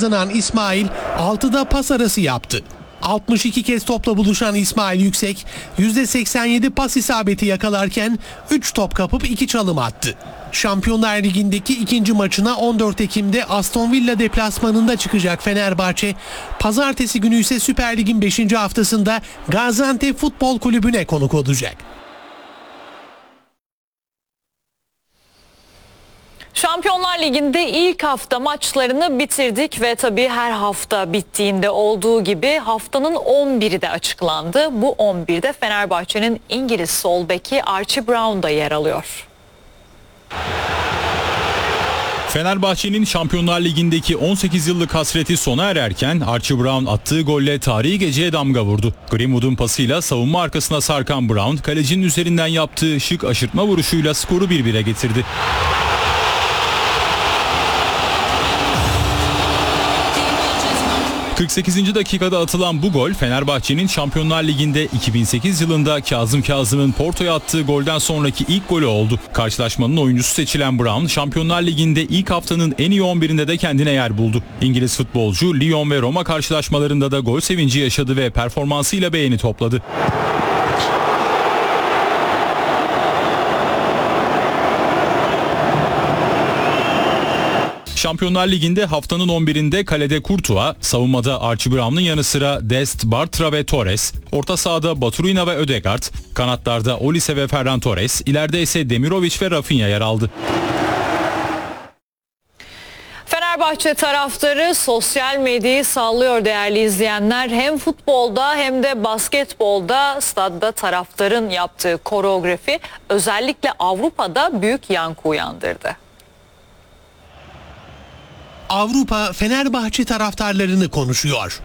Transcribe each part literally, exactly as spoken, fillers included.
kazanan İsmail altıda pas arası yaptı. altmış iki kez topla buluşan İsmail Yüksek yüzde seksen yedi pas isabeti yakalarken üç top kapıp iki çalım attı. Şampiyonlar Ligi'ndeki ikinci maçına on dört Ekim'de Aston Villa deplasmanında çıkacak Fenerbahçe, pazartesi günü ise Süper Lig'in beşinci haftasında Gaziantep Futbol Kulübü'ne konuk olacak. Şampiyonlar Ligi'nde ilk hafta maçlarını bitirdik ve tabii her hafta bittiğinde olduğu gibi haftanın on biri de açıklandı. Bu on birde Fenerbahçe'nin İngiliz sol beki Archie Brown da yer alıyor. Fenerbahçe'nin Şampiyonlar Ligi'ndeki on sekiz yıllık hasreti sona ererken Archie Brown attığı golle tarihi geceye damga vurdu. Greenwood'un pasıyla savunma arkasına sarkan Brown, kalecinin üzerinden yaptığı şık aşırtma vuruşuyla skoru bir bire getirdi. kırk sekizinci dakikada atılan bu gol Fenerbahçe'nin Şampiyonlar Ligi'nde iki bin sekiz yılında Kazım Kazım'ın Porto'ya attığı golden sonraki ilk golü oldu. Karşılaşmanın oyuncusu seçilen Brown, Şampiyonlar Ligi'nde ilk haftanın en iyi on birinde de kendine yer buldu. İngiliz futbolcu Lyon ve Roma karşılaşmalarında da gol sevinci yaşadı ve performansıyla beğeni topladı. Şampiyonlar Ligi'nde haftanın on birinde kalede Courtois, savunmada Archie Brown'un yanı sıra Dest, Bartra ve Torres, orta sahada Baturina ve Ödegaard, kanatlarda Olise ve Ferran Torres, ileride ise Demirovic ve Rafinha yer aldı. Fenerbahçe taraftarı sosyal medyayı sallıyor değerli izleyenler. Hem futbolda hem de basketbolda stadda taraftarın yaptığı koreografi özellikle Avrupa'da büyük yankı uyandırdı. Avrupa Fenerbahçe taraftarlarını konuşuyor.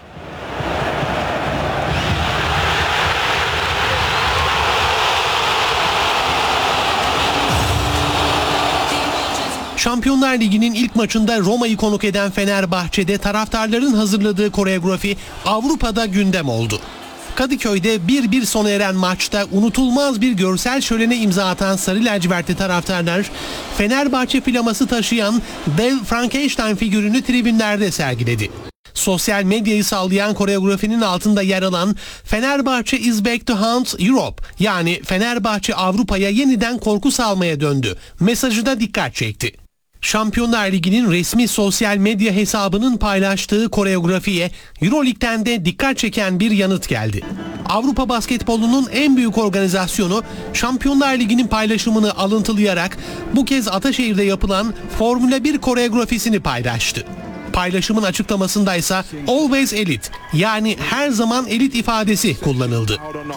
Şampiyonlar Ligi'nin ilk maçında Roma'yı konuk eden Fenerbahçe'de taraftarların hazırladığı koreografi Avrupa'da gündem oldu. Kadıköy'de bir bir sona eren maçta unutulmaz bir görsel şölene imza atan sarı lacivertli taraftarlar Fenerbahçe flaması taşıyan dev Frankenstein figürünü tribünlerde sergiledi. Sosyal medyayı sallayan koreografinin altında yer alan Fenerbahçe is back to haunt Europe, yani Fenerbahçe Avrupa'ya yeniden korku salmaya döndü mesajı da dikkat çekti. Şampiyonlar Ligi'nin resmi sosyal medya hesabının paylaştığı koreografiye Euroleague'den de dikkat çeken bir yanıt geldi. Avrupa basketbolunun en büyük organizasyonu Şampiyonlar Ligi'nin paylaşımını alıntılayarak bu kez Ataşehir'de yapılan Formula bir koreografisini paylaştı. Paylaşımın açıklamasında ise always elite, yani her zaman elit ifadesi kullanıldı.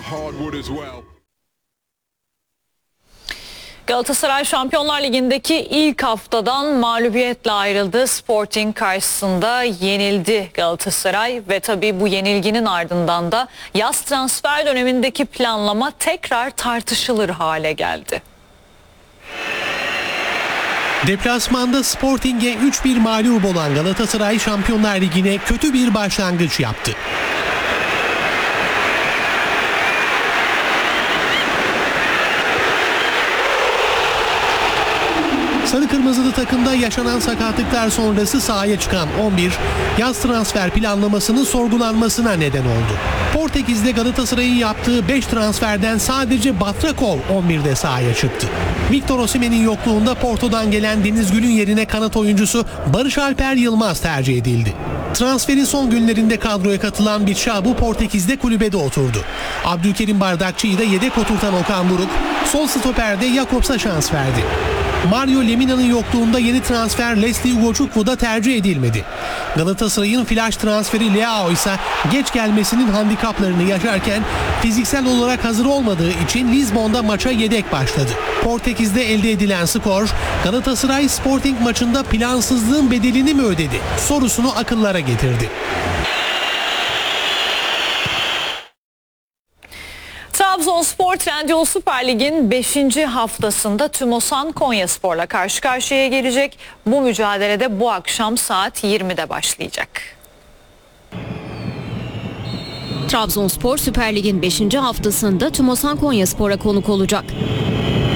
Galatasaray Şampiyonlar Ligi'ndeki ilk haftadan mağlubiyetle ayrıldı. Sporting karşısında yenildi Galatasaray ve tabii bu yenilginin ardından da yaz transfer dönemindeki planlama tekrar tartışılır hale geldi. Deplasmanda Sporting'e üç bir mağlup olan Galatasaray Şampiyonlar Ligi'ne kötü bir başlangıç yaptı. Sarı kırmızılı takımda yaşanan sakatlıklar sonrası sahaya çıkan on bir, yaz transfer planlamasının sorgulanmasına neden oldu. Portekiz'de Galatasaray'ın yaptığı beş transferden sadece Batrakov on birde sahaya çıktı. Victor Osimhen'in yokluğunda Porto'dan gelen Deniz Gül'ün yerine kanat oyuncusu Barış Alper Yılmaz tercih edildi. Transferin son günlerinde kadroya katılan Bitşabu Portekiz'de kulübede oturdu. Abdülkerim Bardakçı'yı da yedek oturtan Okan Buruk, sol stoperde Jakobs'a şans verdi. Mario Lemina'nın yokluğunda yeni transfer Leslie Ugochukwu da tercih edilmedi. Galatasaray'ın flash transferi Leao ise geç gelmesinin handikaplarını yaşarken fiziksel olarak hazır olmadığı için Lizbon'da maça yedek başladı. Portekiz'de elde edilen skor, Galatasaray Sporting maçında plansızlığın bedelini mi ödedi sorusunu akıllara getirdi. Trabzonspor Trendyol Süper Lig'in beşinci haftasında Tümosan Konyaspor'la karşı karşıya gelecek. Bu mücadelede bu akşam saat yirmide başlayacak. Trabzonspor Süper Lig'in beşinci haftasında Tümosan Konyaspor'a konuk olacak.